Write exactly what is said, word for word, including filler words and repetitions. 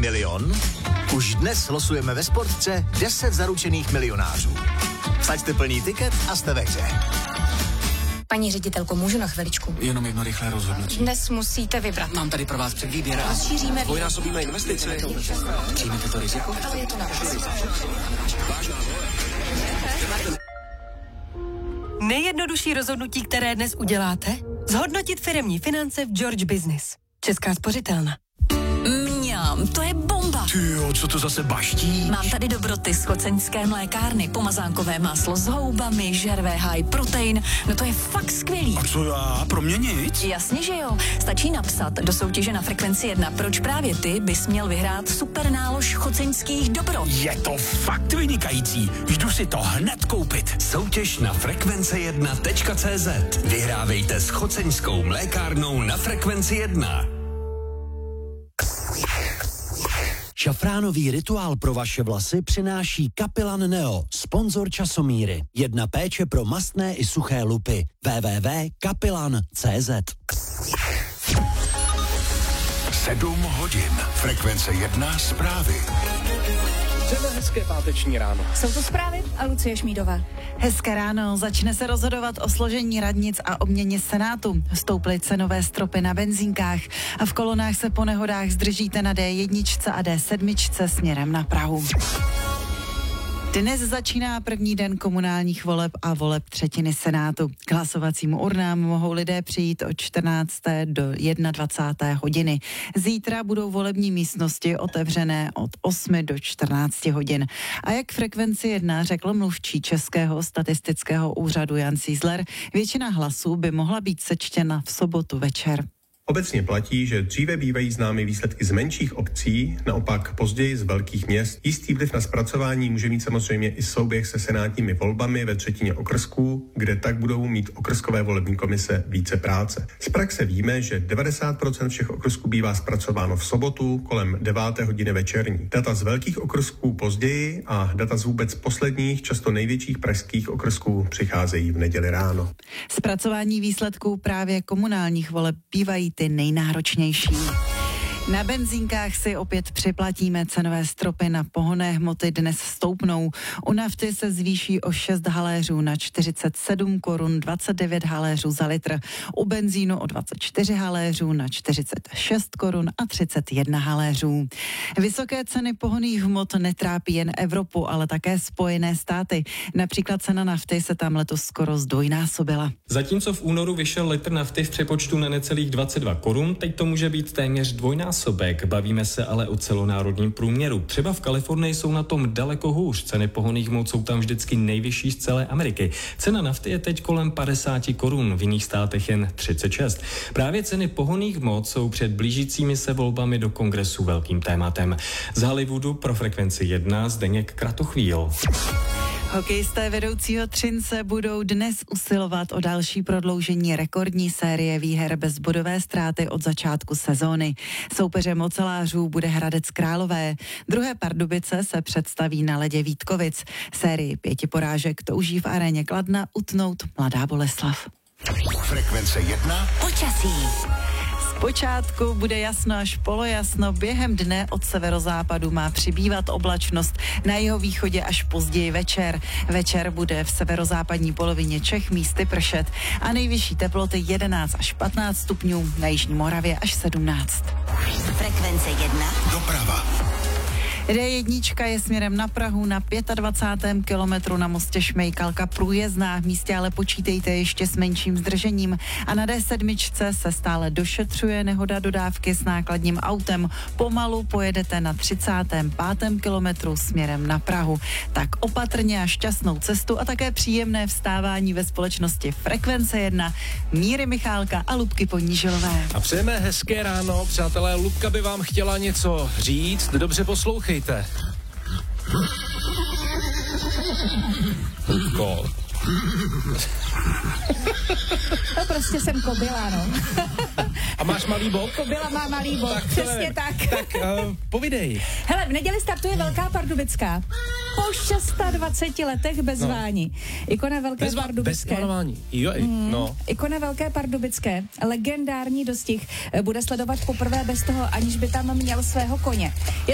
milion? Už dnes losujeme ve Sportce deset zaručených milionářů. Vsaďte plný tiket a jste ve hře. Paní ředitelko, můžu na chviličku? Jenom jedno rychlé rozhodnutí. Dnes musíte vybrat. Mám tady pro vás předvýběr a rozšíříme dvojnásobíme investice. Přijmete to riziko? Ale je to na vás. Nejjednodušší rozhodnutí, které dnes uděláte? Zhodnotit firemní finance v George Business. Česká spořitelna. Mňam, to je bomba. Tyjo, co to zase baští? Mám tady dobroty z choceňské mlékárny, pomazánkové máslo s houbami, žervé high protein, no to je fakt skvělý. A co já? Pro mě nic? Jasně, že jo. Stačí napsat do soutěže na Frekvenci jedna, proč právě ty bys měl vyhrát super nálož choceňských dobrot. Je to fakt vynikající. Jdu si to hned koupit. Soutěž na frekvence jedna tečka cé zet. Vyhrávejte s choceňskou mlékárnou na Frekvenci jedna. Šafránový rituál pro vaše vlasy přináší Kapilan Neo, sponzor časomíry. Jedna péče pro mastné i suché lupy. w w w tečka kapilan tečka cé zet. Sedm hodin. Frekvence jedna zprávy. Přejeme hezké páteční ráno. Jsou to zprávy a Lucie Šmídová. Hezké ráno, začne se rozhodovat o složení radnic a obměně Senátu. Stouply cenové stropy na benzínkách a v kolonách se po nehodách zdržíte na dé jedna a dé sedm směrem na Prahu. Dnes začíná první den komunálních voleb a voleb třetiny Senátu. K hlasovacímu urnám mohou lidé přijít od čtrnácté do dvacáté jedné hodiny. Zítra budou volební místnosti otevřené od osmi do čtrnácti hodin. A jak Frekvenci jedna řekl mluvčí Českého statistického úřadu Jan Cízler, většina hlasů by mohla být sečtena v sobotu večer. Obecně platí, že dříve bývají známy výsledky z menších obcí, naopak později z velkých měst. Jistý vliv na zpracování může mít samozřejmě i souběh se senátními volbami ve třetině okrsků, kde tak budou mít okrskové volební komise více práce. Z praxe víme, že devadesát procent všech okrsků bývá zpracováno v sobotu kolem deváté hodiny večerní. Data z velkých okrsků později a data z vůbec posledních, často největších pražských okrsků přicházejí v neděli ráno. Zpracování výsledků právě komunálních voleb bývají ty nejnáročnější. Na benzínkách si opět připlatíme, cenové stropy na pohonné hmoty dnes stoupnou. U nafty se zvýší o šest haléřů na čtyřicet sedm korun dvacet devět haléřů za litr. U benzínu o dvacet čtyři haléřů na čtyřicet šest korun a třicet jedna haléřů. Vysoké ceny pohonných hmot netrápí jen Evropu, ale také Spojené státy. Například cena nafty se tam letos skoro zdvojnásobila. Zatímco v únoru vyšel litr nafty v přepočtu na necelých dvacet dva korun, teď to může být téměř dvojnásobek. Bavíme se ale o celonárodním průměru. Třeba v Kalifornii jsou na tom daleko hůř. Ceny pohonných hmot jsou tam vždycky nejvyšší z celé Ameriky. Cena nafty je teď kolem padesát korun, v jiných státech jen třicet šest. Právě ceny pohonných hmot jsou před blížícími se volbami do kongresu velkým tématem. Z Hollywoodu pro Frekvenci jedna Zdeněk Kratochvíl. Hokejisté vedoucího Třince budou dnes usilovat o další prodloužení rekordní série výher bez bodové ztráty od začátku sezóny. Soupeřem ocelářů bude Hradec Králové. Druhé Pardubice se představí na ledě Vítkovic. Sérii pěti porážek touží v aréně Kladna utnout Mladá Boleslav. Frekvence jedna. Počasí. Zpočátku bude jasno až polojasno, během dne od severozápadu má přibývat oblačnost, na jeho východě až později večer. Večer bude v severozápadní polovině Čech místy pršet a nejvyšší teploty jedenáct až patnáct stupňů, na jižní Moravě až sedmnáct. Frekvence jedna. Doprava. dé jedna je směrem na Prahu na dvacátém pátém kilometru na mostě Šmejkalka průjezdná, v místě ale počítejte ještě s menším zdržením. A na dé sedm se stále došetřuje nehoda dodávky s nákladním autem. Pomalu pojedete na třicátém pátém kilometru směrem na Prahu. Tak opatrně a šťastnou cestu a také příjemné vstávání ve společnosti Frekvence jedna. Míry Michálka a Lubky Ponížilové. A přejeme hezké ráno, přátelé. Lubka by vám chtěla něco říct. Dobře poslouchejte. Lubko. No prostě jsem kobila, no. A máš malý bok? Kobila má malý bok, tak přesně tak. Tak uh, povidej. Hele, v neděli startuje Velká Pardubická. Po dvaceti šesti letech bez no. vání. Ikona Velké bez, Pardubické. Bez plánování. Jo, mm, no. Ikona Velké Pardubické. Legendární dostih bude sledovat poprvé bez toho, aniž by tam měl svého koně. Je